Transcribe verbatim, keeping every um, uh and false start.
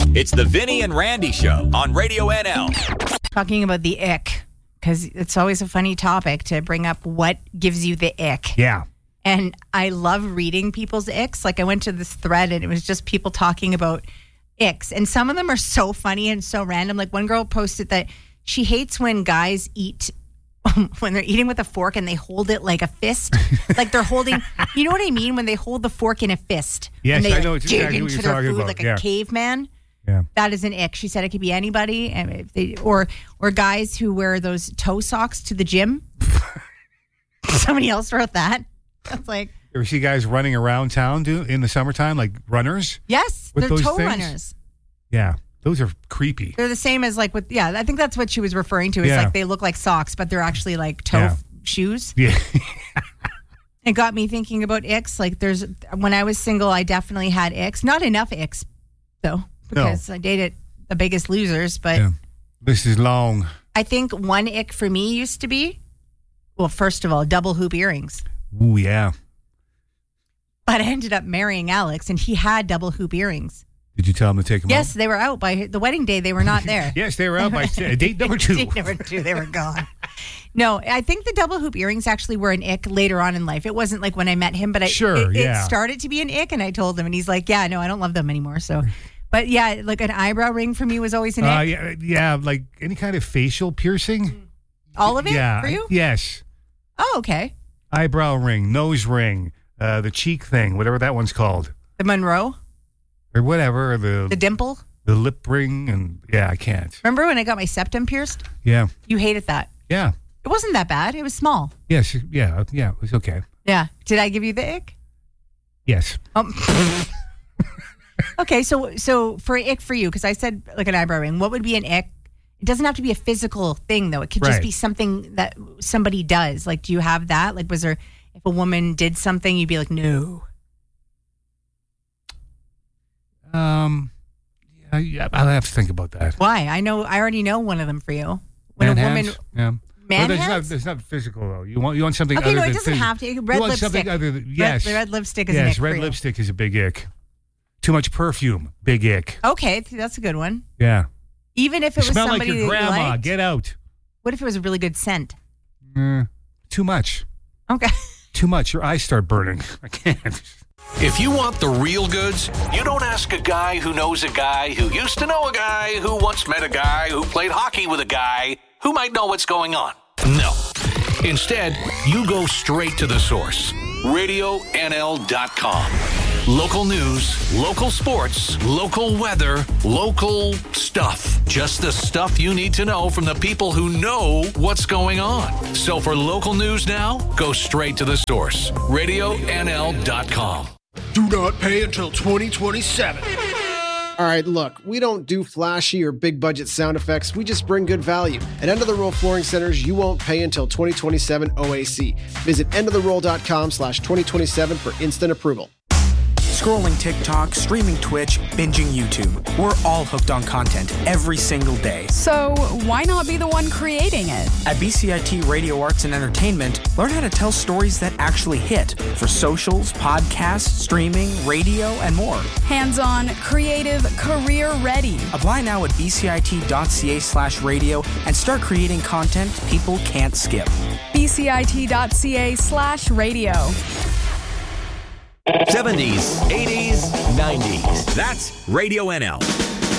It's the Vinny and Randy Show on Radio N L. Talking about the ick, because it's always a funny topic to bring up what gives you the ick. Yeah. And I love reading people's icks. Like I went to this thread and it was just people talking about icks. And some of them are so funny and so random. Like one girl posted that she hates when guys eat, when they're eating with a fork and they hold it like a fist. Like they're holding, you know what I mean? When they hold the fork in a fist. Yes, and they, I like, know exactly what you're their talking food about. like Yeah. a caveman. Yeah. That is an ick. She said it could be anybody. And if they, or, or guys who wear those toe socks to the gym. Somebody else wrote that. That's like, You ever see guys running around town do in the summertime, like runners? yes, With they're those toe things? runners. Yeah, those are creepy. They're the same as like with, yeah, I think that's what she was referring to. It's Yeah. like they look like socks, but they're actually like toe Yeah. f- shoes. Yeah. It got me thinking about icks. Like there's, when I was single, I definitely had icks. Not enough icks, though, because I dated the biggest losers. But Yeah. This is long. I think one ick for me used to be, well, first of all, double hoop earrings. Ooh, yeah. But I ended up marrying Alex, and he had double hoop earrings. Did you tell him to take them Yes, out? they were out by the wedding day. They were not there. Yes, they were out by date number two. Date number two, they were gone. No, I think the double hoop earrings actually were an ick later on in life. It wasn't like when I met him, but I, Sure, it, it yeah. started to be an ick, and I told him, and he's like, yeah, no, I don't love them anymore. So, but yeah, like an eyebrow ring for me was always an Uh, ick. yeah, yeah, like any kind of facial piercing. All of it Yeah. for you? Yes. Oh, okay. Eyebrow ring, nose ring, uh, the cheek thing, whatever that one's called. The Monroe, Or whatever. the The, dimple. the lip ring. And yeah, I can't. Remember when I got my septum pierced? Yeah. You hated that. Yeah. It wasn't that bad. It was small. Yes. Yeah. Yeah. It was okay. Yeah. Did I give you the ick? Yes. Um, okay, so so for ick for you, because I said like an eyebrow ring, what would be an ick? It doesn't have to be a physical thing, though. It could just Right. be something that somebody does. Like, do you have that? Like, was there, if a woman did something, you'd be like, no. Um, yeah, yeah, I'll have to think about that. Why? I know, I already know one of them for you. When Man a woman, hands? Yeah. man well, there's not, hands? there's not physical, though. You want, you want something Okay, other no, than it doesn't phys- have to. Red you want lipstick. something other than, yes. Red, the red lipstick is an Yes, ick red for you. lipstick is a big ick. Too much perfume, big ick. Okay, that's a good one. Yeah. Even if You it was smell like somebody your that you grandma. liked. Get out. What if it was a really good scent? Mm, too much. Okay. Too much. Your eyes start burning. I can't. If you want the real goods, you don't ask a guy who knows a guy who used to know a guy who once met a guy who played hockey with a guy who might know what's going on. No. Instead, you go straight to the source. radio N L dot com. Local news, local sports, local weather, local stuff. Just the stuff you need to know from the people who know what's going on. So for local news now, go straight to the source. radio N L dot com. Do not pay until twenty twenty-seven. All right, look, we don't do flashy or big budget sound effects. We just bring good value. At End of the Roll Flooring Centers, you won't pay until twenty twenty-seven O A C. Visit end of the roll dot com slash twenty twenty-seven for instant approval. Scrolling TikTok, streaming Twitch, binging YouTube. We're all hooked on content every single day. So why not be the one creating it? At B C I T Radio Arts and Entertainment, learn how to tell stories that actually hit for socials, podcasts, streaming, radio, and more. Hands-on, creative, career-ready. Apply now at bcit.ca slash radio and start creating content people can't skip. bcit.ca slash radio. seventies, eighties, nineties. That's Radio N L.